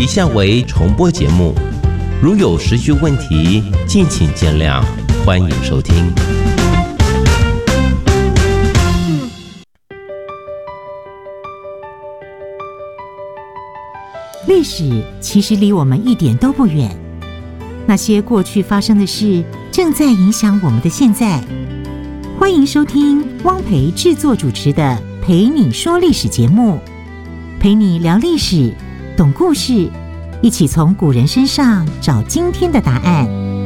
下为重播节目，如有时序问题，敬请见谅，欢迎收听。 历史其实离我们一点都不远，那些过去发生的事正在影响我们的现在。欢迎收听汪培制作主持的《陪你说历史》节目，陪你聊历史，懂故事，一起从古人身上找今天的答案。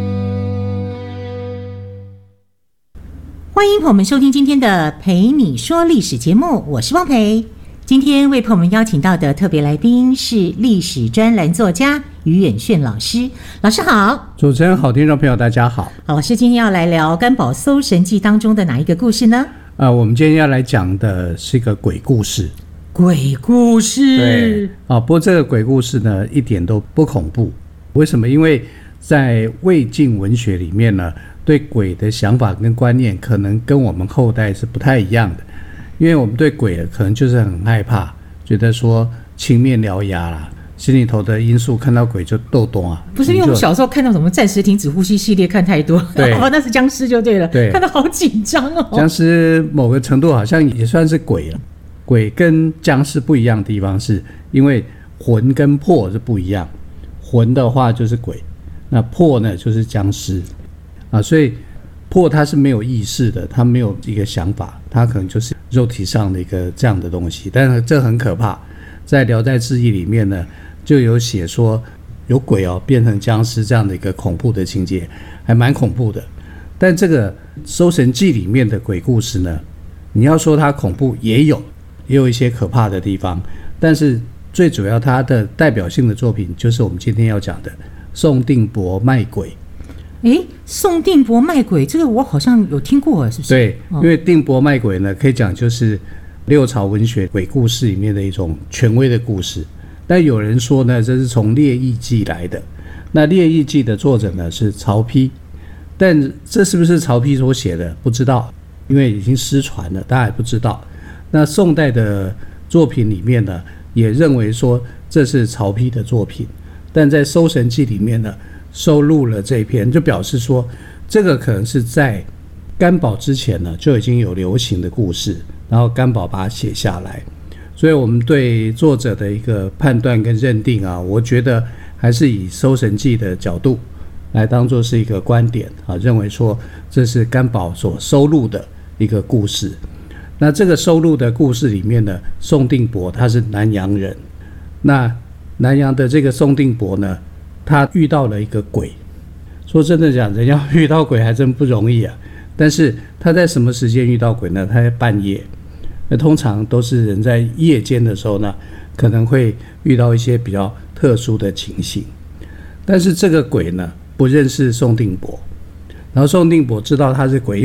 欢迎朋友们收听今天的《陪你说历史》节目，我是汪培。今天为朋友们邀请到的特别来宾是历史专栏作家于远炫老师。老师好。 主持人好，听众朋友大家好。 老师今天要来聊甘宝搜神记当中的哪一个故事呢？ 我们今天要来讲的是一个鬼故事。 鬼故事。 对不过这个鬼故事呢一点都不恐怖。为什么？因为在魏晋文学里面呢，对鬼的想法跟观念可能跟我们后代是不太一样的。因为我们对鬼可能就是很害怕，觉得说青面獠牙啦，心里头的因素看到鬼就痘痘啊。 不是因为我们小时候看到什么暂时停止呼吸系列看太多， 对， 那是僵尸就对了， 对， 看到好紧张哦。 僵尸某个程度好像也算是鬼了。鬼跟僵尸不一样的地方是因为魂跟魄是不一样，魂的话就是鬼，那魄呢就是僵尸所以魄它是没有意识的，它没有一个想法，它可能就是肉体上的一个这样的东西，但是这很可怕。在《聊斋志异》里面呢，就有写说有鬼变成僵尸这样的一个恐怖的情节，还蛮恐怖的。但这个《搜神记》里面的鬼故事呢，你要说它恐怖也有一些可怕的地方，但是最主要它的代表性的作品就是我们今天要讲的宋定伯卖鬼。 宋定伯卖鬼，这个我好像有听过，是不是？ 对，因为定伯卖鬼呢，可以讲就是六朝文学鬼故事里面的一种权威的故事。但有人说呢，这是从《列异记》来的。那《列异记》的作者呢是曹丕，但这是不是曹丕所写的不知道，因为已经失传了，大家也不知道。那宋代的作品里面呢，也认为说这是曹丕的作品，但在《搜神记》里面呢，收录了这一篇，就表示说这个可能是在甘宝之前呢就已经有流行的故事，然后甘宝把它写下来。所以我们对作者的一个判断跟认定我觉得还是以《搜神记》的角度来当作是一个观点认为说这是甘宝所收录的一个故事。那这个收录的故事里面呢，宋定伯他是南阳人，那南阳的这个宋定伯呢，他遇到了一个鬼。说真的讲，人要遇到鬼还真不容易但是他在什么时间遇到鬼呢？他在半夜。那通常都是人在夜间的时候呢，可能会遇到一些比较特殊的情形。但是这个鬼呢，不认识宋定伯，然后宋定伯知道他是鬼，